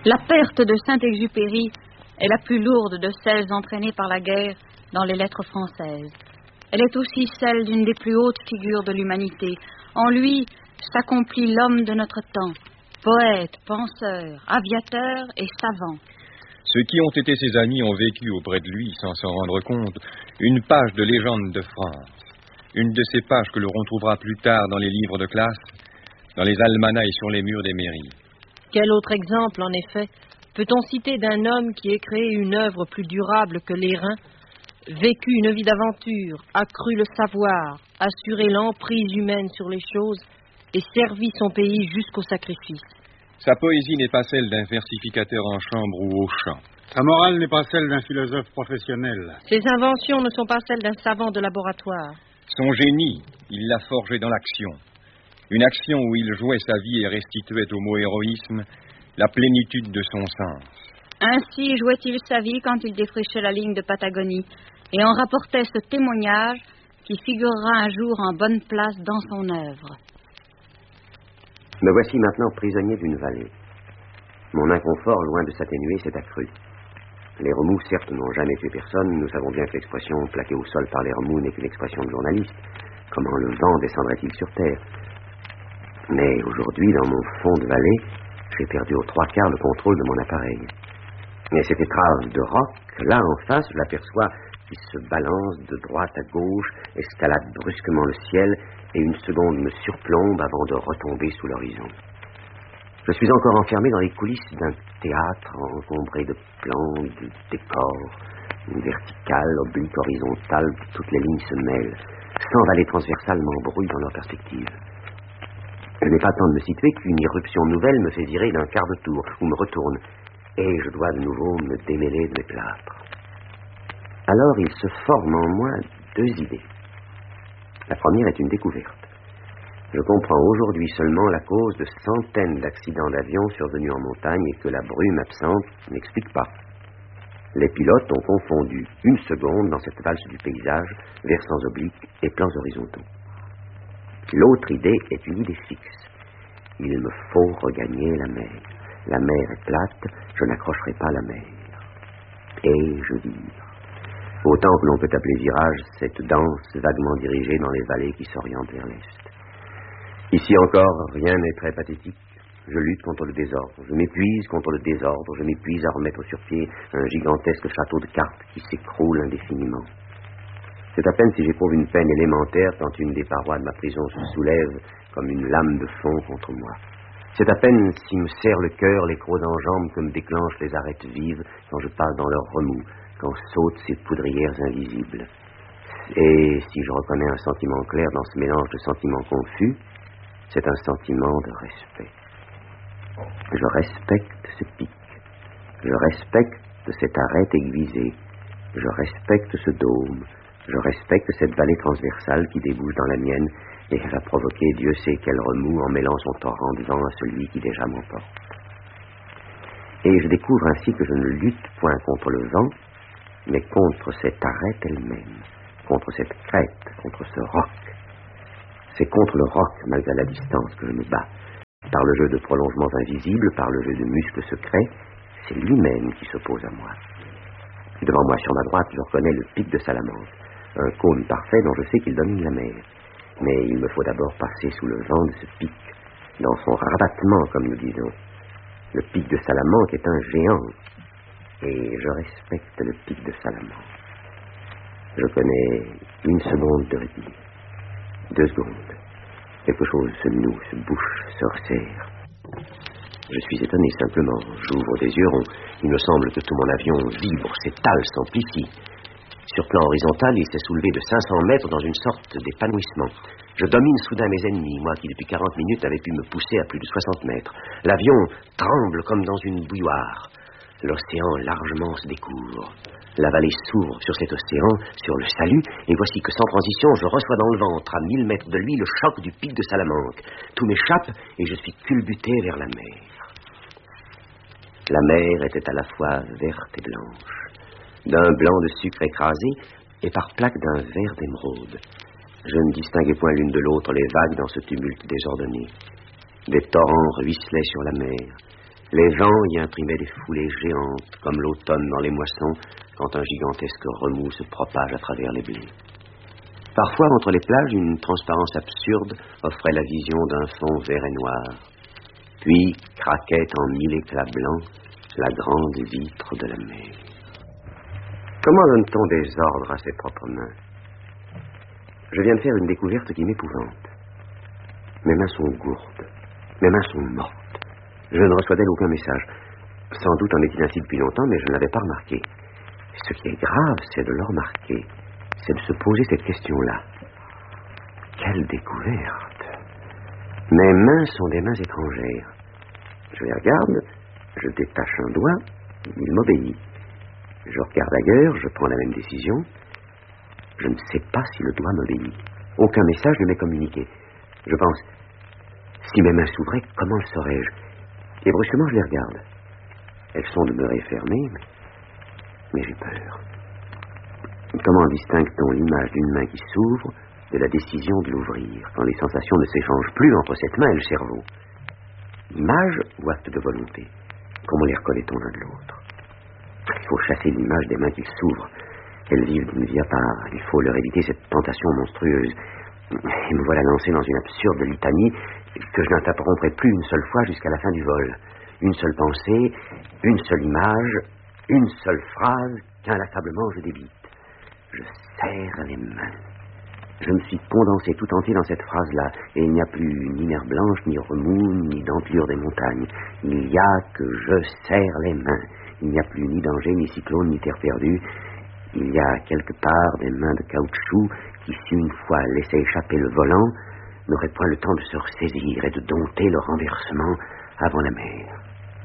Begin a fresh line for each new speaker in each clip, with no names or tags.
La perte de Saint-Exupéry est la plus lourde de celles entraînées par la guerre dans les lettres françaises. Elle est aussi celle d'une des plus hautes figures de l'humanité. En lui s'accomplit l'homme de notre temps, poète, penseur, aviateur et savant.
Ceux qui ont été ses amis ont vécu auprès de lui, sans s'en rendre compte, une page de légende de France. Une de ces pages que l'on retrouvera plus tard dans les livres de classe, dans les almanachs et sur les murs des mairies.
Quel autre exemple, en effet, peut-on citer d'un homme qui ait créé une œuvre plus durable que l'airain, vécu une vie d'aventure, accru le savoir, assuré l'emprise humaine sur les choses et servi son pays jusqu'au sacrifice?
Sa poésie n'est pas celle d'un versificateur en chambre ou au chant.
Sa morale n'est pas celle d'un philosophe professionnel.
Ses inventions ne sont pas celles d'un savant de laboratoire.
Son génie, il l'a forgé dans l'action. Une action où il jouait sa vie et restituait au mot héroïsme la plénitude de son sens.
Ainsi jouait-il sa vie quand il défrichait la ligne de Patagonie et en rapportait ce témoignage qui figurera un jour en bonne place dans son œuvre.
Me voici maintenant prisonnier d'une vallée. Mon inconfort, loin de s'atténuer, s'est accru. Les remous, certes, n'ont jamais tué personne. Nous savons bien que l'expression plaquée au sol par les remous n'est qu'une expression de journaliste. Comment le vent descendrait-il sur terre? Mais aujourd'hui, dans mon fond de vallée, j'ai perdu aux 3/4 le contrôle de mon appareil. Et cette étrave de roc, là en face, je l'aperçois qui se balance de droite à gauche, escalade brusquement le ciel, et une seconde me surplombe avant de retomber sous l'horizon. Je suis encore enfermé dans les coulisses d'un théâtre encombré de plans, de décors, verticales, obliques, horizontales, toutes les lignes se mêlent. 100 vallées transversales m'embrouillent dans leur perspective. Je n'ai pas le temps de me situer qu'une irruption nouvelle me fait virer d'un quart de tour, ou me retourne, et je dois de nouveau me démêler de mes plâtres. Alors il se forme en moi 2 idées. La première est une découverte. Je comprends aujourd'hui seulement la cause de centaines d'accidents d'avion survenus en montagne et que la brume absente n'explique pas. Les pilotes ont confondu une seconde dans cette valse du paysage, versants obliques et plans horizontaux. L'autre idée est une idée fixe. Il me faut regagner la mer. La mer est plate, je n'accrocherai pas la mer. Et je vire. Autant que l'on peut appeler virage, cette danse vaguement dirigée dans les vallées qui s'orientent vers l'est. Ici encore, rien n'est très pathétique. Je lutte contre le désordre. Je m'épuise contre le désordre. Je m'épuise à remettre sur pied un gigantesque château de cartes qui s'écroule indéfiniment. C'est à peine si j'éprouve une peine élémentaire quand une des parois de ma prison se soulève comme une lame de fond contre moi. C'est à peine si me serre le cœur les crocs en jambes que me déclenchent les arêtes vives quand je passe dans leur remous, quand sautent ces poudrières invisibles. Et si je reconnais un sentiment clair dans ce mélange de sentiments confus, c'est un sentiment de respect. Je respecte ce pic. Je respecte cette arête aiguisée. Je respecte ce dôme. Je respecte cette vallée transversale qui débouche dans la mienne et va provoquer Dieu sait quel remous en mêlant son torrent de vent à celui qui déjà m'emporte. Et je découvre ainsi que je ne lutte point contre le vent, mais contre cette arête elle-même, contre cette crête, contre ce roc. C'est contre le roc, malgré la distance, que je me bats. Par le jeu de prolongements invisibles, par le jeu de muscles secrets, c'est lui-même qui s'oppose à moi. Devant moi, sur ma droite, je reconnais le pic de Salamanque, un cône parfait dont je sais qu'il domine la mer. Mais il me faut d'abord passer sous le vent de ce pic, dans son rabattement, comme nous disons. Le pic de Salamanque est un géant, et je respecte le pic de Salamanque. Je connais une seconde de répit, 2 secondes. Quelque chose se noue, se bouche, se resserre. Je suis étonné simplement. J'ouvre des yeux ronds. Il me semble que tout mon avion vibre, s'étale, s'amplifie. Sur plan horizontal, il s'est soulevé de 500 mètres dans une sorte d'épanouissement. Je domine soudain mes ennemis, moi qui depuis 40 minutes avais pu me pousser à plus de 60 mètres. L'avion tremble comme dans une bouilloire. L'océan largement se découvre. La vallée s'ouvre sur cet océan, sur le salut, et voici que sans transition, je reçois dans le ventre, à 1000 mètres de lui, le choc du pic de Salamanque. Tout m'échappe, et je suis culbuté vers la mer. La mer était à la fois verte et blanche, d'un blanc de sucre écrasé, et par plaques d'un vert d'émeraude. Je ne distinguais point l'une de l'autre les vagues dans ce tumulte désordonné. Des torrents ruisselaient sur la mer. Les vents y imprimaient des foulées géantes, comme l'automne dans les moissons, quand un gigantesque remous se propage à travers les blés. Parfois, entre les plages, une transparence absurde offrait la vision d'un fond vert et noir. Puis craquait en mille éclats blancs la grande vitre de la mer. Comment donne-t-on des ordres à ses propres mains? Je viens de faire une découverte qui m'épouvante. Mes mains sont gourdes. Mes mains sont mortes. Je ne reçois d'elles aucun message. Sans doute en est-il ainsi depuis longtemps, mais je ne l'avais pas remarqué. Ce qui est grave, c'est de le remarquer. C'est de se poser cette question-là. Quelle découverte! Mes mains sont des mains étrangères. Je les regarde, je détache un doigt, il m'obéit. Je regarde ailleurs, je prends la même décision. Je ne sais pas si le doigt m'obéit. Aucun message ne m'est communiqué. Je pense, si mes mains s'ouvraient, comment le saurais-je? Et brusquement, je les regarde. Elles sont demeurées fermées, mais j'ai peur. Comment distingue-t-on l'image d'une main qui s'ouvre de la décision de l'ouvrir, quand les sensations ne s'échangent plus entre cette main et le cerveau? Image ou acte de volonté? Comment les reconnaît-on l'un de l'autre? Il faut chasser l'image des mains qui s'ouvrent. Elles vivent d'une vie à part. Il faut leur éviter cette tentation monstrueuse. Et me voilà lancé dans une absurde litanie que je n'interromprai plus une seule fois jusqu'à la fin du vol. Une seule pensée, une seule image, une seule phrase qu'inlassablement je débite. Je serre les mains. Je me suis condensé tout entier dans cette phrase-là, et il n'y a plus ni mer blanche, ni remous, ni dentelure des montagnes. Il y a que je serre les mains. Il n'y a plus ni danger, ni cyclone, ni terre perdue. Il y a quelque part des mains de caoutchouc qui, si une fois laissaient échapper le volant, n'auraient point le temps de se ressaisir et de dompter le renversement avant la mer.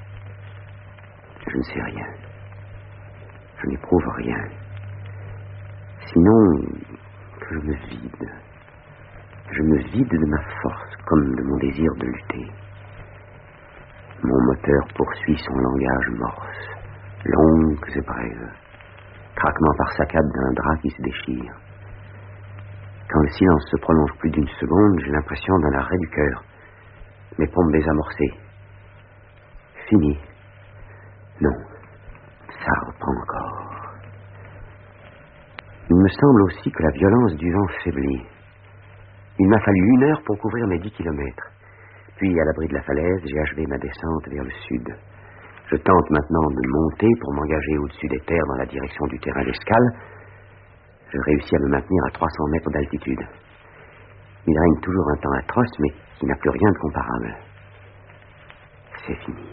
Je ne sais rien. Je n'éprouve rien. Sinon, que je me vide. Je me vide de ma force, comme de mon désir de lutter. Mon moteur poursuit son langage morse, longues et brèves, craquement par saccades d'un drap qui se déchire. Quand le silence se prolonge plus d'une seconde, j'ai l'impression d'un arrêt du cœur. Mes pompes désamorcées. Fini. Non, ça reprend encore. Il me semble aussi que la violence du vent faiblit. Il m'a fallu 1 heure pour couvrir mes 10 kilomètres. Puis, à l'abri de la falaise, j'ai achevé ma descente vers le sud. Je tente maintenant de monter pour m'engager au-dessus des terres dans la direction du terrain d'escale. Je réussis à me maintenir à 300 mètres d'altitude. Il règne toujours un temps atroce, mais qui n'a plus rien de comparable. C'est fini.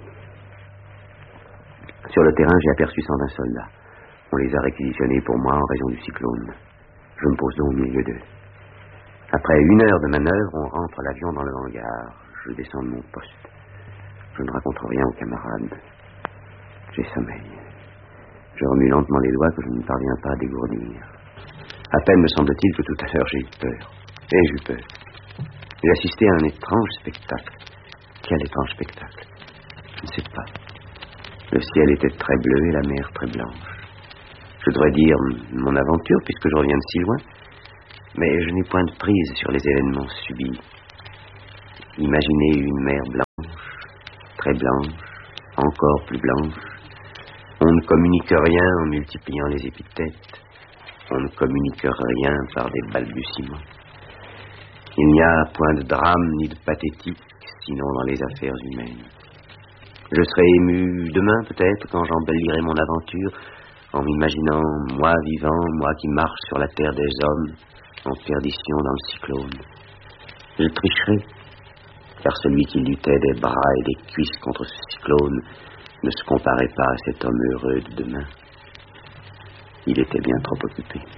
Sur le terrain, j'ai aperçu 120 soldats. On les a réquisitionnés pour moi en raison du cyclone. Je me pose donc au milieu d'eux. Après 1 heure de manœuvre, on rentre l'avion dans le hangar. Je descends de mon poste. Je ne raconte rien aux camarades. J'ai sommeil. Je remue lentement les doigts que je ne parviens pas à dégourdir. À peine me semble-t-il que tout à l'heure j'ai eu peur. Et j'ai eu peur. J'ai assisté à un étrange spectacle. Quel étrange spectacle? Je ne sais pas. Le ciel était très bleu et la mer très blanche. Je devrais dire mon aventure, puisque je reviens de si loin. Mais je n'ai point de prise sur les événements subis. Imaginez une mer blanche, très blanche, encore plus blanche. On ne communique rien en multipliant les épithètes. On ne communique rien par des balbutiements. Il n'y a point de drame ni de pathétique, sinon dans les affaires humaines. Je serai ému demain, peut-être, quand j'embellirai mon aventure, en m'imaginant, moi vivant, moi qui marche sur la terre des hommes, en perdition dans le cyclone. Je tricherai, car celui qui luttait des bras et des cuisses contre ce cyclone ne se comparait pas à cet homme heureux de demain. Il était bien trop occupé.